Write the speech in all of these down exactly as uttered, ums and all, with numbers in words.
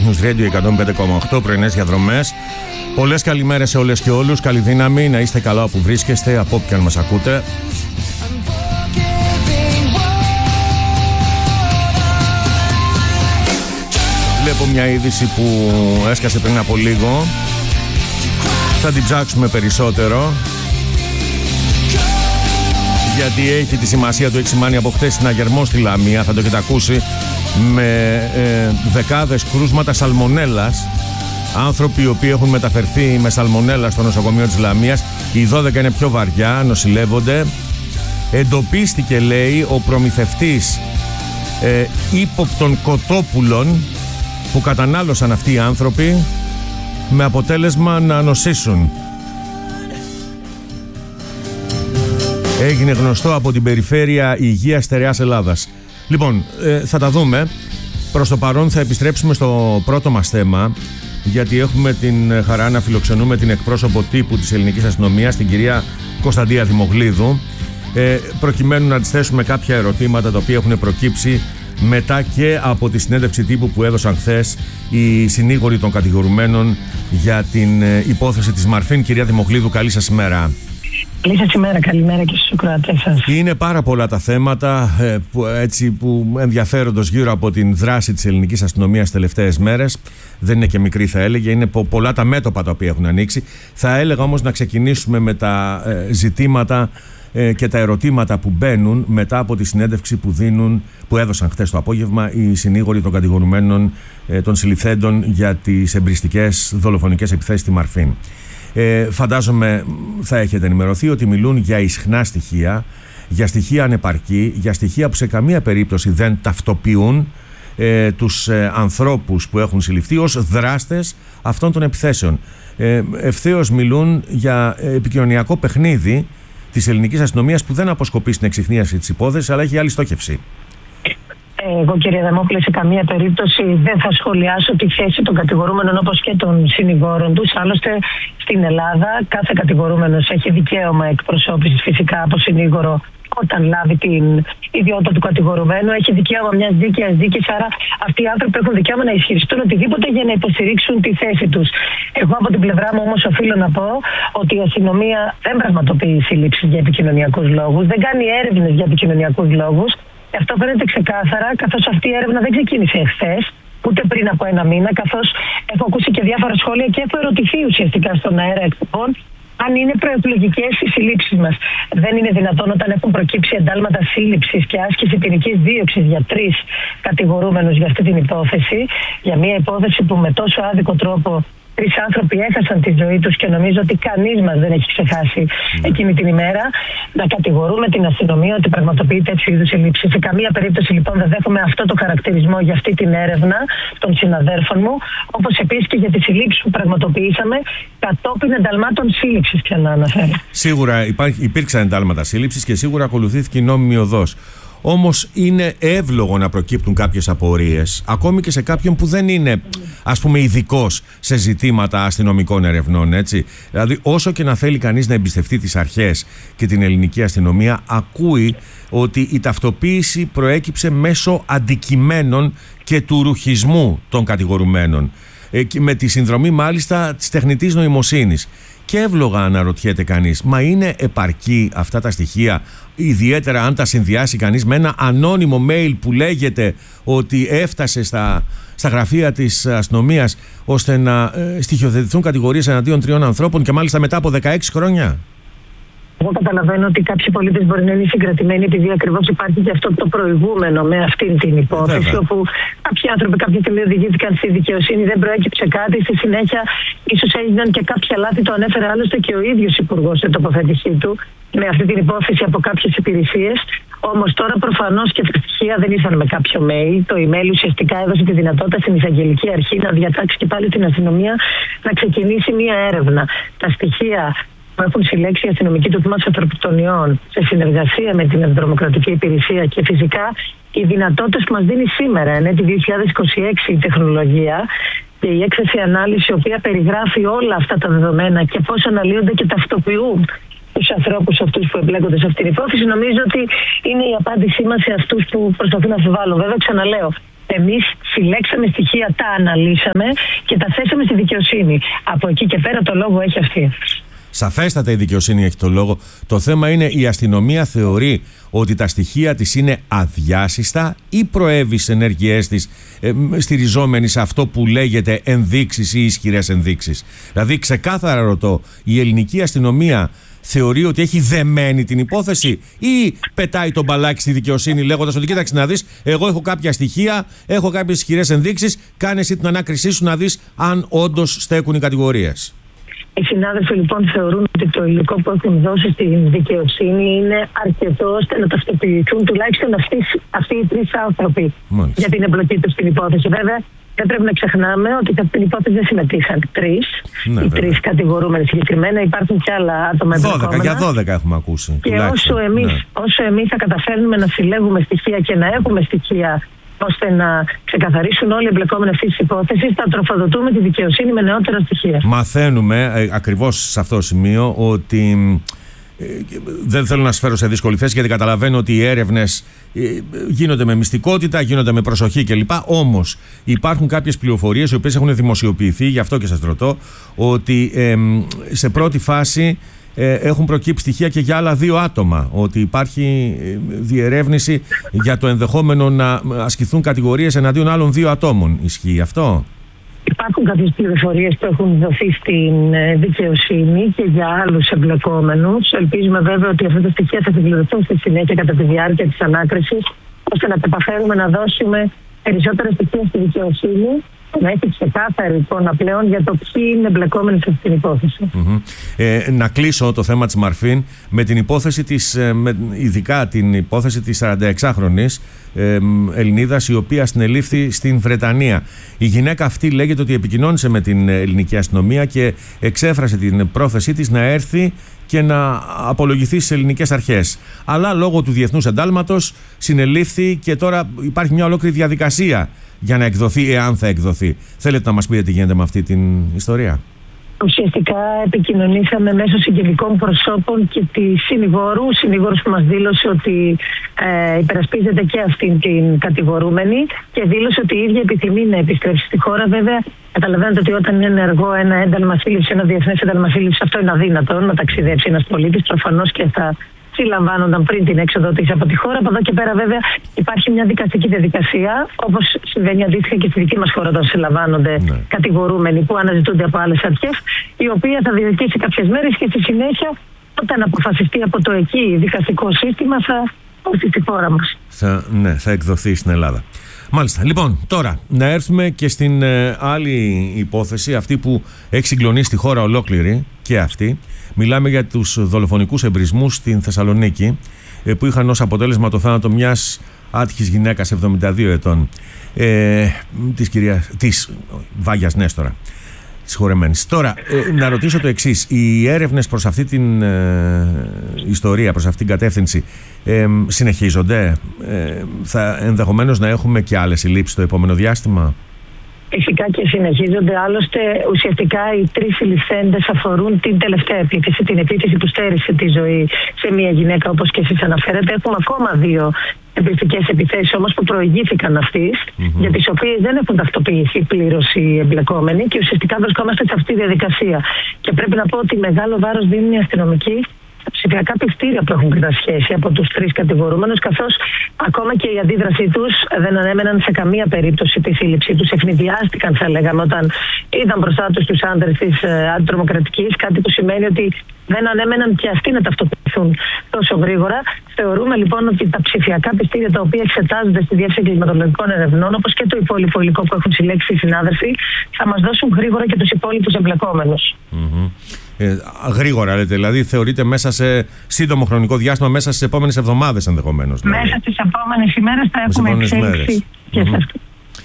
News Radio εκατόν πέντε κόμμα οκτώ, πρωινές διαδρομές. Πολλές καλημέρες σε όλες και όλους. Καλή δύναμη, να είστε καλά όπου βρίσκεστε, από όπου και αν μας ακούτε. Βλέπω μια είδηση που έσκασε πριν από λίγο. Θα την ψάξουμε περισσότερο, γιατί έχει τη σημασία του, έχει σημάνει από χτες συναγερμό στη Λαμία, θα το έχετε ακούσει, με ε, δεκάδες κρούσματα σαλμονέλας. Άνθρωποι οι οποίοι έχουν μεταφερθεί με σαλμονέλα στο νοσοκομείο της Λαμίας. Οι δώδεκα είναι πιο βαριά, νοσηλεύονται. Εντοπίστηκε, λέει, ο προμηθευτής ε, ύποπτων κοτόπουλων που κατανάλωσαν αυτοί οι άνθρωποι, με αποτέλεσμα να νοσήσουν. Έγινε γνωστό από την Περιφέρεια Υγείας Στερεάς Ελλάδας. Λοιπόν, ε, θα τα δούμε. Προς το παρόν θα επιστρέψουμε στο πρώτο μας θέμα, γιατί έχουμε την χαρά να φιλοξενούμε την εκπρόσωπο τύπου της ελληνικής αστυνομίας, την κυρία Κωνσταντία Δημογλίδου, ε, προκειμένου να της θέσουμε κάποια ερωτήματα τα οποία έχουν προκύψει μετά και από τη συνέντευξη τύπου που έδωσαν χθες οι συνήγοροι των κατηγορουμένων για την υπόθεση της Μαρφίν. Κυρία Δημογλίδου, καλή σας ημέρα. Καλή σας ημέρα, καλημέρα και στους ακροατές σας. Είναι πάρα πολλά τα θέματα ε, που, έτσι, που ενδιαφέροντος γύρω από την δράση της ελληνικής αστυνομίας τις τελευταίες μέρες. Δεν είναι και μικρή, θα έλεγε. Είναι πο, πολλά τα μέτωπα τα οποία έχουν ανοίξει. Θα έλεγα όμως να ξεκινήσουμε με τα ε, ζητήματα ε, και τα ερωτήματα που μπαίνουν μετά από τη συνέντευξη που, δίνουν, που έδωσαν χθες το απόγευμα οι συνήγοροι των κατηγορουμένων, ε, των συλληφθέντων για τις εμπριστικές δολοφονικές επιθέσεις στη Μαρφίν. Ε, φαντάζομαι θα έχετε ενημερωθεί ότι μιλούν για ισχνά στοιχεία, για στοιχεία ανεπαρκή, για στοιχεία που σε καμία περίπτωση δεν ταυτοποιούν ε, τους ε, ανθρώπους που έχουν συλληφθεί ως δράστες αυτών των επιθέσεων. Ε, ευθέως μιλούν για επικοινωνιακό παιχνίδι της ελληνικής αστυνομίας που δεν αποσκοπεί στην εξιχνίαση της υπόθεσης, αλλά έχει άλλη στόχευση. Εγώ, κύριε Δαμόκλη, σε καμία περίπτωση δεν θα σχολιάσω τη θέση των κατηγορούμενων όπως και των συνηγόρων τους. Άλλωστε, στην Ελλάδα κάθε κατηγορούμενος έχει δικαίωμα εκπροσώπησης φυσικά από συνήγορο όταν λάβει την ιδιότητα του κατηγορουμένου. Έχει δικαίωμα μιας δίκαιας δίκης, άρα αυτοί οι άνθρωποι έχουν δικαίωμα να ισχυριστούν οτιδήποτε για να υποστηρίξουν τη θέση τους. Εγώ από την πλευρά μου όμως οφείλω να πω ότι η αστυνομία δεν πραγματοποιεί συλλήψεις για επικοινωνιακούς λόγους, δεν κάνει έρευνες για επικοινωνιακούς λόγους. Αυτό φαίνεται ξεκάθαρα, καθώς αυτή η έρευνα δεν ξεκίνησε εχθές, ούτε πριν από ένα μήνα, καθώς έχω ακούσει και διάφορα σχόλια και έχω ερωτηθεί ουσιαστικά στον αέρα εκπομπών αν είναι προεκλογικές οι συλλήψεις μας. Δεν είναι δυνατόν, όταν έχουν προκύψει εντάλματα σύλληψης και άσκηση ποινικής δίωξης για τρεις κατηγορούμενους για αυτή την υπόθεση, για μια υπόθεση που με τόσο άδικο τρόπο τρεις άνθρωποι έχασαν τη ζωή τους και νομίζω ότι κανείς μας δεν έχει ξεχάσει mm. εκείνη την ημέρα, να κατηγορούμε την αστυνομία ότι πραγματοποιεί τέτοιου είδους συλλήψεις. Σε καμία περίπτωση λοιπόν δεν δέχομαι αυτό το χαρακτηρισμό για αυτή την έρευνα των συναδέρφων μου, όπως επίσης και για τις συλλήψεις που πραγματοποιήσαμε κατόπιν ενταλμάτων σύλληψης, πια να αναφέρω. Σίγουρα υπάρχει, υπήρξαν εντάλματα σύλληψης και σίγουρα ακολουθήθηκε η νόμιμη οδός. Όμως είναι εύλογο να προκύπτουν κάποιες απορίες, ακόμη και σε κάποιον που δεν είναι, ας πούμε, ειδικός σε ζητήματα αστυνομικών ερευνών, έτσι. Δηλαδή, όσο και να θέλει κανείς να εμπιστευτεί τις αρχές και την ελληνική αστυνομία, ακούει ότι η ταυτοποίηση προέκυψε μέσω αντικειμένων και του ρουχισμού των κατηγορουμένων, ε, με τη συνδρομή μάλιστα της τεχνητής νοημοσύνης. Και εύλογα αναρωτιέται κανείς, μα είναι επαρκή αυτά τα στοιχεία, ιδιαίτερα αν τα συνδυάσει κανείς με ένα ανώνυμο mail που λέγεται ότι έφτασε στα, στα γραφεία της αστυνομίας ώστε να ε, στοιχειοθετηθούν κατηγορίες εναντίον τριών ανθρώπων και μάλιστα μετά από δεκαέξι χρόνια. Εγώ καταλαβαίνω ότι κάποιοι πολίτες μπορεί να είναι συγκρατημένοι επειδή ακριβώς υπάρχει και αυτό το προηγούμενο με αυτήν την υπόθεση. Βέβαια. Όπου κάποιοι άνθρωποι κάποια στιγμή οδηγήθηκαν στη δικαιοσύνη, δεν προέκυψε κάτι. Στη συνέχεια, ίσως έγιναν και κάποια λάθη. Το ανέφερε άλλωστε και ο ίδιος υπουργός σε τοποθέτησή του με αυτή την υπόθεση από κάποιες υπηρεσίες. Όμως τώρα προφανώς και τα στοιχεία δεν ήρθαν με κάποιο mail. Το email ουσιαστικά έδωσε τη δυνατότητα στην εισαγγελική αρχή να διατάξει και πάλι την αστυνομία να ξεκινήσει μία έρευνα. Τα στοιχεία που έχουν συλλέξει οι αστυνομικοί του τμήματος ανθρωποκτονιών σε συνεργασία με την Ευρωδημοκρατική Υπηρεσία και φυσικά οι δυνατότητες που μας δίνει σήμερα, εν έτη δύο χιλιάδες είκοσι έξι, η τεχνολογία και η έκθεση ανάλυση, η οποία περιγράφει όλα αυτά τα δεδομένα και πώς αναλύονται και ταυτοποιούν τους ανθρώπους αυτούς που εμπλέκονται σε αυτήν την υπόθεση, νομίζω ότι είναι η απάντησή μας σε αυτούς που προσπαθούν να αμφιβάλλουν. Βέβαια, ξαναλέω, Εμείς συλλέξαμε στοιχεία, τα αναλύσαμε και τα θέσαμε στη δικαιοσύνη. Από εκεί και πέρα το λόγο έχει αυτή. Σαφέστατα η δικαιοσύνη έχει το λόγο. Το θέμα είναι η αστυνομία θεωρεί ότι τα στοιχεία της είναι αδιάσυστα ή προέβη στις ενέργειές της ε, στηριζόμενη σε αυτό που λέγεται ενδείξεις ή ισχυρές ενδείξεις. Δηλαδή ξεκάθαρα ρωτώ, η ελληνική αστυνομία θεωρεί ότι έχει δεμένη την υπόθεση ή πετάει τον μπαλάκι στη δικαιοσύνη λέγοντας ότι κοίταξε να δεις, εγώ έχω κάποια στοιχεία, έχω κάποιες ισχυρές ενδείξεις, κάνε εσύ την ανάκρισή σου να δεις αν όντως στέκουν οι κατηγορίες. Οι συνάδελφοι λοιπόν θεωρούν ότι το υλικό που έχουν δώσει στην δικαιοσύνη είναι αρκετό ώστε να ταυτοποιηθούν τουλάχιστον αυτοί, αυτοί οι τρεις άνθρωποι. Μάλιστα. Για την εμπλοκή τους στην υπόθεση. Βέβαια, δεν πρέπει να ξεχνάμε ότι σε αυτήν την υπόθεση δεν συμμετείχαν τρεις. Ναι, οι τρεις κατηγορούμενοι συγκεκριμένα. Υπάρχουν και άλλα άτομα εμπλεκόμενα. δώδεκα, για δώδεκα έχουμε ακούσει. Και όσο εμείς, ναι. όσο εμείς θα καταφέρνουμε να συλλέγουμε στοιχεία και να έχουμε στοιχεία ώστε να ξεκαθαρίσουν όλοι οι εμπλεκόμενοι αυτή τη υπόθεση, θα τροφοδοτούμε τη δικαιοσύνη με νεότερα στοιχεία. Μαθαίνουμε ε, ακριβώς σε αυτό το σημείο ότι ε, δεν θέλω να σας φέρω σε δύσκολη θέση, γιατί καταλαβαίνω ότι οι έρευνες ε, γίνονται με μυστικότητα, γίνονται με προσοχή κλπ. Όμως υπάρχουν κάποιες πληροφορίες οι οποίες έχουν δημοσιοποιηθεί, γι' αυτό και σας ρωτώ, ότι ε, σε πρώτη φάση Ε, έχουν προκύψει στοιχεία και για άλλα δύο άτομα. Ότι υπάρχει διερεύνηση για το ενδεχόμενο να ασκηθούν κατηγορίες εναντίον άλλων δύο ατόμων. Ισχύει αυτό? Υπάρχουν κάποιες πληροφορίες που έχουν δοθεί στην δικαιοσύνη και για άλλους εμπλεκόμενους. Ελπίζουμε βέβαια ότι αυτά τα στοιχεία θα συμπληρωθούν στη συνέχεια κατά τη διάρκεια της ανάκρισης, ώστε να καταφέρουμε να δώσουμε περισσότερα στοιχεία στη δικαιοσύνη, να έχει ξεκάθαρη εικόνα πλέον για το ποιοι είναι εμπλεκόμενοι σε αυτήν την υπόθεση. Mm-hmm. Ε, να κλείσω το θέμα της Μαρφίν με την υπόθεση της, με, ειδικά την υπόθεση της σαρανταεξάχρονης ε, Ελληνίδας, η οποία συνελήφθη στην Βρετανία. Η γυναίκα αυτή λέγεται ότι επικοινώνησε με την ελληνική αστυνομία και εξέφρασε την πρόθεσή της να έρθει και να απολογηθεί στις ελληνικές αρχές. Αλλά λόγω του διεθνούς εντάλματος συνελήφθη και τώρα υπάρχει μια ολόκληρη διαδικασία για να εκδοθεί, εάν θα εκδοθεί. Θέλετε να μας πείτε τι γίνεται με αυτή την ιστορία? Ουσιαστικά επικοινωνήσαμε μέσω συγγενικών προσώπων και τη συνηγόρου, συνηγόρους που μας δήλωσε ότι ε, υπερασπίζεται και αυτήν την κατηγορούμενη και δήλωσε ότι η ίδια επιθυμεί να επιστρέψει στη χώρα. Βέβαια, καταλαβαίνετε ότι όταν είναι ενεργό ένα ένταλμα σύλληψης, ένα διεθνές ένταλμα σύλληψης, αυτό είναι αδύνατο να ταξιδέψει ένας πολίτης. Προφανώς και θα συλλαμβάνονταν πριν την έξοδο της από τη χώρα. Από εδώ και πέρα, βέβαια, υπάρχει μια δικαστική διαδικασία, όπως συμβαίνει αντίστοιχα και στη δική μας χώρα όταν συλλαμβάνονται ναι. κατηγορούμενοι που αναζητούνται από άλλες αρχές, η οποία θα διαρκήσει κάποιες μέρες και στη συνέχεια, όταν αποφασιστεί από το εκεί δικαστικό σύστημα, θα έρθει στη χώρα μας. Θα, ναι, θα εκδοθεί στην Ελλάδα. Μάλιστα. Λοιπόν, τώρα να έρθουμε και στην ε, άλλη υπόθεση, αυτή που έχει συγκλονίσει τη χώρα ολόκληρη και αυτή. Μιλάμε για τους δολοφονικούς εμπρισμούς στην Θεσσαλονίκη, ε, που είχαν ως αποτέλεσμα το θάνατο μιας άτυχης γυναίκας εβδομήντα δύο ετών, ε, της, κυρίας, της Βάγιας Νέστορα, συγχωρεμένης. Τώρα, ε, να ρωτήσω το εξής. Οι έρευνες προς αυτή την ε, ιστορία, προς αυτή την κατεύθυνση ε, συνεχίζονται? Ε, θα ενδεχομένως να έχουμε και άλλες συλλήψεις το επόμενο διάστημα? Φυσικά και συνεχίζονται. Άλλωστε, ουσιαστικά οι τρεις συλληφθέντες αφορούν την τελευταία επίθεση, την επίθεση που στέρισε τη ζωή σε μια γυναίκα, όπως και εσείς αναφέρετε. Έχουμε ακόμα δύο εμπριστικές επιθέσεις όμως που προηγήθηκαν αυτής, mm-hmm. για τις οποίες δεν έχουν ταυτοποιηθεί πλήρως οι εμπλεκόμενοι και ουσιαστικά βρισκόμαστε σε αυτή τη διαδικασία. Και πρέπει να πω ότι μεγάλο βάρος δίνουν οι αστυνομικοί στα ψηφιακά πιστήρια που έχουν κατασχέσει από τους τρεις κατηγορούμενους, καθώς ακόμα και η αντίδρασή τους δεν ανέμεναν σε καμία περίπτωση τη σύλληψή τους. Ευνηδιάστηκαν, θα λέγαμε, όταν είδαν μπροστά τους τους άντρες της ε, αντιτρομοκρατικής, κάτι που σημαίνει ότι δεν ανέμεναν και αυτοί να ταυτοποιηθούν τόσο γρήγορα. Θεωρούμε λοιπόν ότι τα ψηφιακά πιστήρια τα οποία εξετάζονται στη Διεύθυνση Κλιματολογικών Ερευνών, όπως και το υπόλοιπο υλικό που έχουν συλλέξει οι συνάδελφοι, θα μας δώσουν γρήγορα και τους υπόλοιπους εμπλεκόμενους. Mm-hmm. Ε, γρήγορα, λέτε, δηλαδή θεωρείτε μέσα σε σύντομο χρονικό διάστημα, μέσα στις επόμενες εβδομάδες ενδεχομένως? Δηλαδή. Μέσα στις επόμενες ημέρες θα έχουμε εξέλιξη και σε αυτό.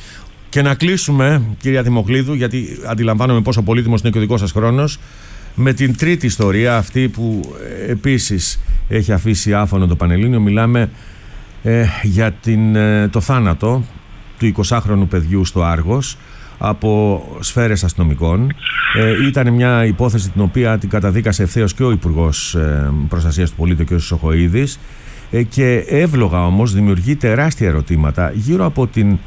Και να κλείσουμε, κυρία Δημοκλίδου, γιατί αντιλαμβάνομαι πόσο πολύτιμος είναι και ο δικός σας χρόνος, με την τρίτη ιστορία, αυτή που επίσης έχει αφήσει άφωνο το Πανελλήνιο. Μιλάμε ε, για την, ε, το θάνατο του εικοσάχρονου παιδιού στο Άργος από σφαίρες αστυνομικών. Ε, ήταν μια υπόθεση την οποία την καταδίκασε ευθέως και ο Υπουργός ε, Προστασίας του Πολίτη, ο κ. Σοχοΐδης, ε, και εύλογα όμως δημιουργεί τεράστια ερωτήματα γύρω από την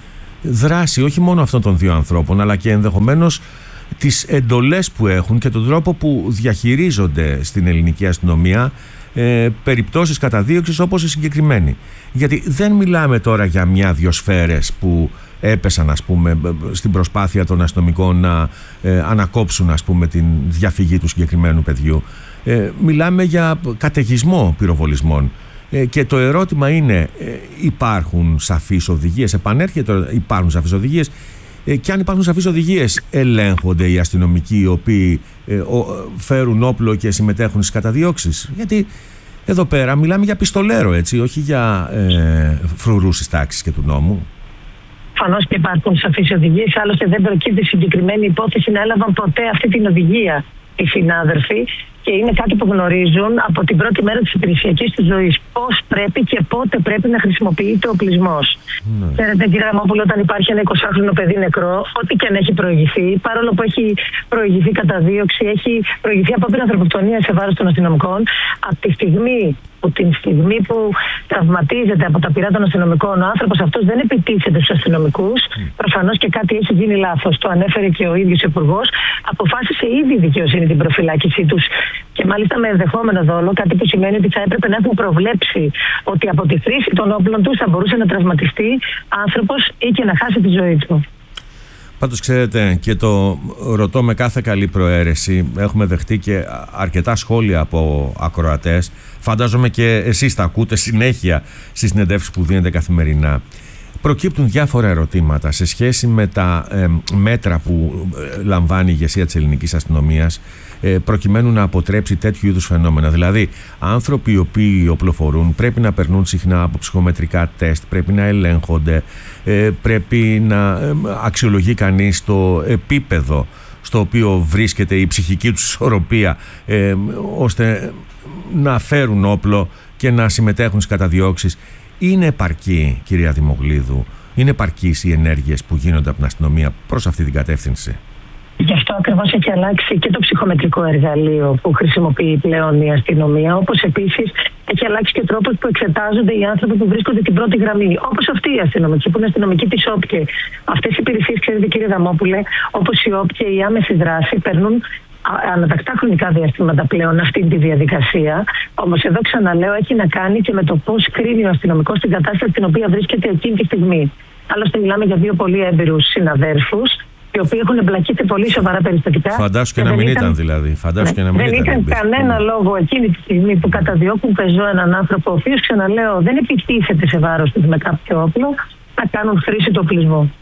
δράση όχι μόνο αυτών των δύο ανθρώπων, αλλά και ενδεχομένως τις εντολές που έχουν και τον τρόπο που διαχειρίζονται στην ελληνική αστυνομία ε, περιπτώσεις καταδίωξης όπως η συγκεκριμένη. Γιατί δεν μιλάμε τώρα για μια-δυο σφαίρες που έπεσαν, ας πούμε, στην προσπάθεια των αστυνομικών να ε, ανακόψουν, ας πούμε, την διαφυγή του συγκεκριμένου παιδιού. Ε, μιλάμε για καταιγισμό πυροβολισμών. Ε, και το ερώτημα είναι, ε, υπάρχουν σαφείς οδηγίες, επανέρχεται, υπάρχουν σαφείς οδηγίες, ε, και αν υπάρχουν σαφείς οδηγίες, ελέγχονται οι αστυνομικοί οι οποίοι ε, ο, φέρουν όπλο και συμμετέχουν στις καταδιώξεις? Γιατί εδώ πέρα μιλάμε για πιστολέρο, έτσι, όχι για ε, φρουρούς της τάξης και του νόμου. Προφανώς και υπάρχουν σαφείς οδηγίες, άλλωστε δεν προκύπτει συγκεκριμένη υπόθεση να έλαβαν ποτέ αυτή την οδηγία οι συνάδελφοι, και είναι κάτι που γνωρίζουν από την πρώτη μέρα της υπηρεσιακής τους ζωής. Πώς πρέπει και πότε πρέπει να χρησιμοποιείται ο οπλισμός. Ναι. Ξέρετε, κύριε Δαμόπουλο, όταν υπάρχει ένα εικοσάχρονο παιδί νεκρό, ό,τι και αν έχει προηγηθεί, παρόλο που έχει προηγηθεί καταδίωξη, έχει προηγηθεί απόπειρα ανθρωποκτονία σε βάρος των αστυνομικών, από τη στιγμή που την στιγμή που τραυματίζεται από τα πυρά των αστυνομικών, ο άνθρωπος αυτός δεν επιτίθεται στους αστυνομικούς. Mm. Προφανώς και κάτι έχει γίνει λάθος. Το ανέφερε και ο ίδιος ο Υπουργός. Αποφάσισε ήδη η δικαιοσύνη την προφυλάκησή τους, και μάλιστα με ενδεχόμενο δόλο, κάτι που σημαίνει ότι θα έπρεπε να έχουν προβλέψει ότι από τη χρήση των όπλων τους θα μπορούσε να τραυματιστεί άνθρωπος ή και να χάσει τη ζωή του. Πάντως, ξέρετε, και το ρωτώ με κάθε καλή προαίρεση, έχουμε δεχτεί και αρκετά σχόλια από ακροατές, φαντάζομαι και εσείς τα ακούτε συνέχεια στις συνεντεύξεις που δίνετε καθημερινά. Προκύπτουν διάφορα ερωτήματα σε σχέση με τα ε, μέτρα που ε, λαμβάνει η ηγεσία της ελληνικής αστυνομίας ε, προκειμένου να αποτρέψει τέτοιου είδους φαινόμενα. Δηλαδή, άνθρωποι οι οποίοι οπλοφορούν πρέπει να περνούν συχνά από ψυχομετρικά τεστ, πρέπει να ελέγχονται, ε, πρέπει να ε, αξιολογεί κανείς το επίπεδο στο οποίο βρίσκεται η ψυχική τους ισορροπία, ε, ώστε να φέρουν όπλο και να συμμετέχουν στις καταδιώξεις. Είναι επαρκή, κυρία Δημογλίδου, είναι επαρκείς οι ενέργειες που γίνονται από την αστυνομία προς αυτή την κατεύθυνση? Γι' αυτό ακριβώς έχει αλλάξει και το ψυχομετρικό εργαλείο που χρησιμοποιεί πλέον η αστυνομία, όπως επίσης έχει αλλάξει και ο τρόπος που εξετάζονται οι άνθρωποι που βρίσκονται την πρώτη γραμμή. Όπως αυτή η αστυνομική, που είναι αστυνομική της ΟΠΚΕ. Αυτές οι υπηρεσίες, ξέρετε κύριε Δαμόπουλε, όπως η ΟΠΚΕ, η άμεση δράση, περνούν ανατακτά χρονικά διαστήματα πλέον αυτή τη διαδικασία. Όμως εδώ ξαναλέω, έχει να κάνει και με το πώς κρίνει ο αστυνομικός την κατάσταση στην οποία βρίσκεται εκείνη τη στιγμή. Άλλωστε, μιλάμε για δύο πολύ έμπειρους συναδέρφους, οι οποίοι έχουν εμπλακεί σε πολύ σοβαρά περιστατικά. Φαντάσου και να μην ήταν, ήταν δηλαδή. Φαντάσου ναι, και να μην δεν ήταν, ήταν κανένα mm. λόγο εκείνη τη στιγμή που καταδιώκουν πεζό έναν άνθρωπο, ο οποίος, ξαναλέω, δεν επιτίθεται σε βάρος του με κάποιο όπλο, να κάνουν χρήση του οπλισμού.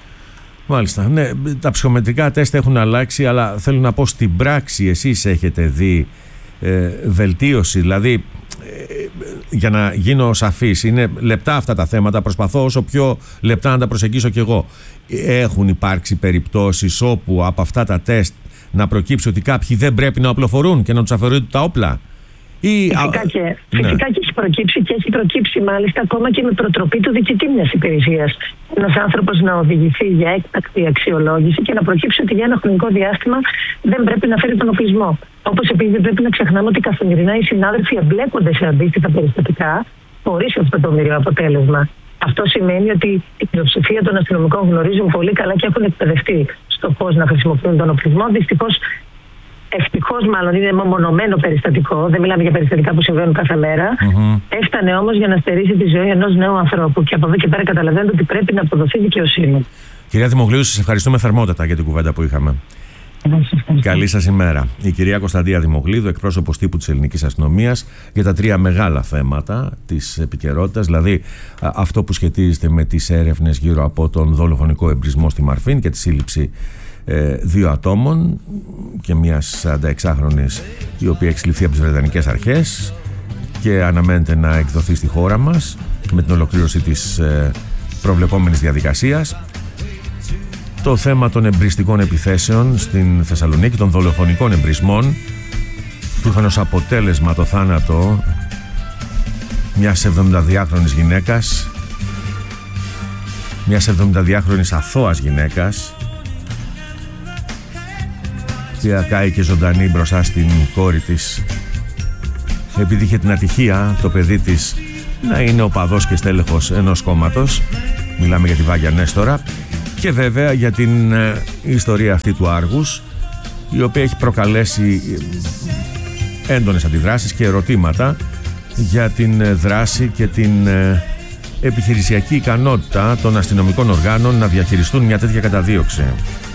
Μάλιστα. Ναι, τα ψυχομετρικά τεστ έχουν αλλάξει, αλλά θέλω να πω στην πράξη εσείς έχετε δει ε, βελτίωση. Δηλαδή, ε, για να γίνω σαφής, είναι λεπτά αυτά τα θέματα, προσπαθώ όσο πιο λεπτά να τα προσεγγίσω κι εγώ. Έχουν υπάρξει περιπτώσεις όπου από αυτά τα τεστ να προκύψει ότι κάποιοι δεν πρέπει να οπλοφορούν και να τους αφαιρούνται τα όπλα? Ή... Φυσικά, και, ναι. φυσικά και έχει προκύψει, και έχει προκύψει μάλιστα ακόμα και με προτροπή του διοικητή μιας υπηρεσίας. Ένας άνθρωπος να οδηγηθεί για έκτακτη αξιολόγηση και να προκύψει ότι για ένα χρονικό διάστημα δεν πρέπει να φέρει τον οπλισμό. Όπως επίσης δεν πρέπει να ξεχνάμε ότι καθημερινά οι συνάδελφοι εμπλέκονται σε αντίστοιχα περιστατικά χωρίς αυτό το μοιραίο αποτέλεσμα. Αυτό σημαίνει ότι η πλειοψηφία των αστυνομικών γνωρίζουν πολύ καλά και έχουν εκπαιδευτεί στο πώς να χρησιμοποιούν τον οπλισμό. Δυστυχώς, ευτυχώς μάλλον είναι μεμονωμένο περιστατικό, δεν μιλάμε για περιστατικά που συμβαίνουν κάθε μέρα. Mm-hmm. Έφτανε όμως για να στερήσει τη ζωή ενός νέου ανθρώπου, και από εδώ και πέρα καταλαβαίνετε ότι πρέπει να αποδοθεί δικαιοσύνη. Κυρία Δημογλίδου, σας ευχαριστούμε θερμότατα για την κουβέντα που είχαμε. Καλή σας ημέρα. Η κυρία Κωνσταντία Δημογλίδου, εκπρόσωπος τύπου της ελληνικής αστυνομίας, για τα τρία μεγάλα θέματα της επικαιρότητας, δηλαδή αυτό που σχετίζεται με τις έρευνες γύρω από τον δολοφονικό εμπρισμό στη Μαρφίν και τη σύλληψη ε, δύο ατόμων και μιας σαρανταεξάχρονης η οποία έχει συλληφθεί από τις Βρετανικές αρχές και αναμένεται να εκδοθεί στη χώρα μας με την ολοκλήρωση της ε, προβλεπόμενης διαδικασίας. Το θέμα των εμπριστικών επιθέσεων στην Θεσσαλονίκη, των δολοφονικών εμπρισμών που είχαν ως αποτέλεσμα το θάνατο μιας εβδομηνταδυάχρονης γυναίκας, μιας εβδομηνταδυάχρονης αθώας γυναίκας, που κάηκε ζωντανή μπροστά στην κόρη της επειδή είχε την ατυχία το παιδί της να είναι οπαδός και στέλεχος ενός κόμματος. Μιλάμε για τη Βάγια Νέστορα. Και βέβαια για την ε, ιστορία αυτή του Άργους, η οποία έχει προκαλέσει έντονες αντιδράσεις και ερωτήματα για την δράση και την ε, επιχειρησιακή ικανότητα των αστυνομικών οργάνων να διαχειριστούν μια τέτοια καταδίωξη.